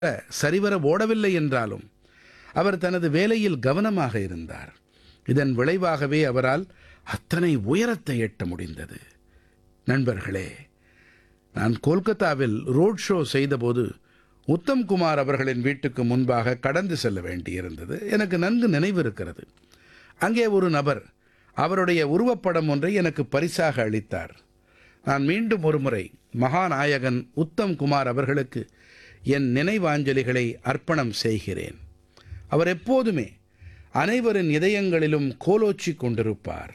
சரிவர ஓடவில்லை என்றாலும் அவர் தனது வேலையில் கவனமாக இருந்தார். இதன் விளைவாகவே அவரால் அத்தனை உயரத்தை எட்ட முடிந்தது. நண்பர்களே, நான் கோல்கத்தாவில் ரோட் ஷோ செய்தபோது உத்தம் குமார் அவர்களின் வீட்டுக்கு முன்பாக கடந்து செல்ல வேண்டியிருந்தது. எனக்கு நன்கு நினைவிருக்கிறது. அங்கே ஒரு நபர் அவருடைய உருவப்படம் ஒன்றை எனக்கு பரிசாக அளித்தார். நான் மீண்டும் ஒருமுறை மகாநாயகன் உத்தம் குமார் அவர்களுக்கு என் நினைவாஞ்சலிகளை அர்ப்பணம் செய்கிறேன். அவர் எப்போதுமே அனைவரின் இதயங்களிலும் கோலோச்சிக் கொண்டிருப்பார்.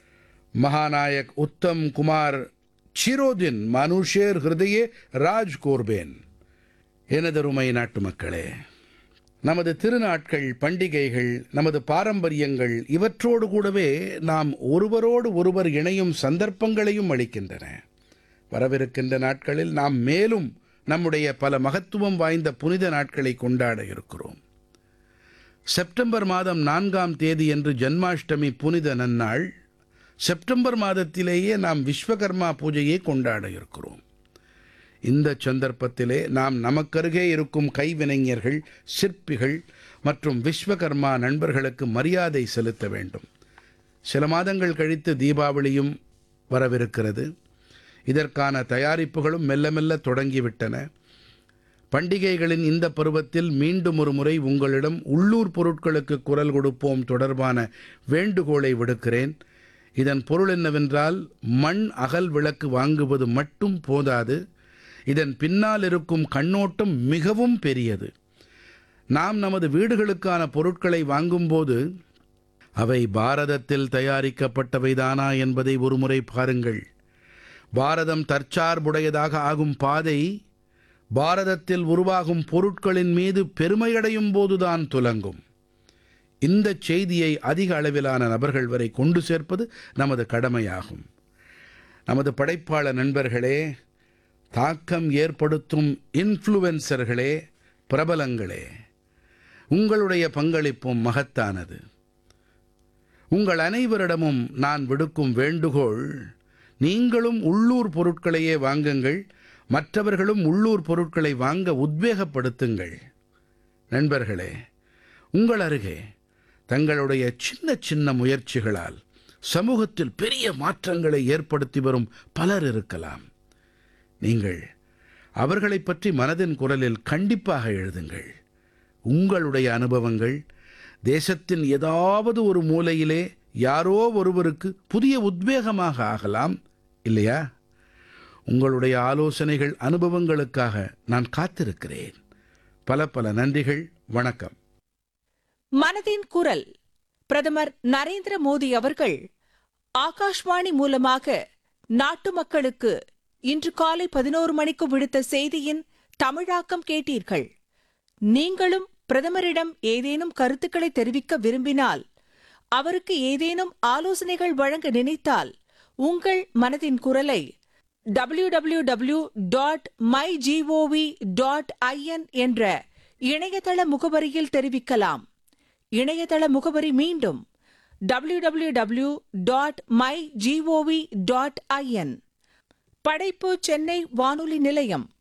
மகாநாயக் உத்தம் குமார் சிரோதின் மனுஷேர் ஹிருதயே ராஜ் கோர்பேன். எனதருமை நாட்டு மக்களே, நமது திருநாட்கள், பண்டிகைகள், நமது பாரம்பரியங்கள் இவற்றோடு கூடவே நாம் ஒருவரோடு ஒருவர் இணையும் சந்தர்ப்பங்களையும் அளிக்கின்றன. வரவிருக்கின்ற நாட்களில் நாம் மேலும் நம்முடைய பல மகத்துவம் வாய்ந்த புனித நாட்களை கொண்டாட இருக்கிறோம். செப்டம்பர் மாதம் 4ஆம் தேதியன்று ஜன்மாஷ்டமி புனித நன்னாள். செப்டம்பர் மாதத்திலேயே நாம் விஸ்வகர்மா பூஜையை கொண்டாட இருக்கிறோம். இந்த சந்தர்ப்பத்திலே நாம் நமக்கருகே இருக்கும் கைவினைஞர்கள், சிற்பிகள் மற்றும் விஸ்வகர்மா நண்பர்களுக்கு மரியாதை செலுத்த வேண்டும். சில மாதங்கள் கழித்து தீபாவளியும் வரவிருக்கிறது. இதற்கான தயாரிப்புகளும் மெல்ல மெல்ல தொடங்கிவிட்டன. பண்டிகைகளின் இந்த பருவத்தில் மீண்டும் ஒரு முறை உங்களிடம் உள்ளூர் பொருட்களுக்கு குரல் கொடுப்போம் தொடர்பான வேண்டுகோளை விடுக்கிறேன். இதன் பொருள் என்னவென்றால், மண் அகல் விளக்கு வாங்குவது மட்டும் போதாது. இதன் பின்னால் இருக்கும் கண்ணோட்டம் மிகவும் பெரியது. நாம் நமது வீடுகளுக்கான பொருட்களை வாங்கும்போது அவை பாரதத்தில் தயாரிக்கப்பட்டவைதானா என்பதை ஒருமுறை பாருங்கள். பாரதம் தற்சார்புடையதாக ஆகும் பாதை பாரதத்தில் உருவாகும் பொருட்களின் மீது பெருமையடையும் போதுதான் துலங்கும். இந்த செய்தியை அதிக அளவிலான நபர்கள் வரை கொண்டு சேர்ப்பது நமது கடமையாகும். நமது படைப்பாளர் நண்பர்களே, தாக்கம் ஏற்படுத்தும் இன்ஃப்ளூயன்சர்களே, பிரபலங்களே, உங்களுடைய பங்களிப்பும் மகத்தானது. உங்கள் அனைவரிடமும் நான் விடுக்கும் வேண்டுகோள், நீங்களும் உள்ளூர் பொருட்களையே வாங்குங்கள். மற்றவர்களும் உள்ளூர் பொருட்களை வாங்க உத்வேகப்படுத்துங்கள். நண்பர்களே, உங்கள் அருகே தங்களுடைய சின்ன சின்ன முயற்சிகளால் சமூகத்தில் பெரிய மாற்றங்களை ஏற்படுத்தி வரும் பலர் இருக்கலாம். நீங்கள் அவர்களைப் பற்றி மனதின் குரலில் கண்டிப்பாக எழுதுங்கள். உங்களுடைய அனுபவங்கள் தேசத்தின் ஏதாவது ஒரு மூலையிலே யாரோ ஒருவருக்கு புதிய உத்வேகமாக ஆகலாம், இல்லையா? உங்களுடைய ஆலோசனைகள், அனுபவங்களுக்காக நான் காத்திருக்கிறேன். பல பல நன்றிகள். வணக்கம். மனதின் குரல். பிரதமர் நரேந்திர மோடி அவர்கள் ஆகாஷ்வாணி மூலமாக நாட்டு மக்களுக்கு இன்று காலை 11 மணிக்கு விடுத்த செய்தியின் தமிழாக்கம் கேட்டீர்கள். நீங்களும் பிரதமரிடம் ஏதேனும் கருத்துக்களை தெரிவிக்க விரும்பினால், அவருக்கு ஏதேனும் ஆலோசனைகள் வழங்க நினைத்தால், உங்கள் மனதின் குரலை www.mygov.in என்ற இணையதள முகவரியில் தெரிவிக்கலாம். இணையதள முகவரி மீண்டும் www.mygov.in. படைப்பு சென்னை வானொலி நிலையம்.